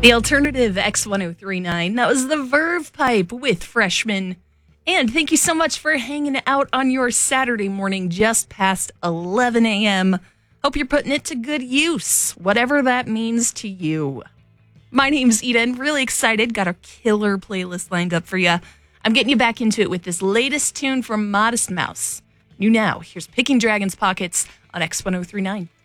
The alternative X1039. That was the Verve Pipe with Freshman. And thank you so much for hanging out on your Saturday morning just past 11 a.m. Hope you're putting it to good use, whatever that means to you. My name's Eden. Really excited. Got a killer playlist lined up for you. I'm getting you back into it with this latest tune from Modest Mouse. New now, here's Picking Dragon's Pockets on X1039.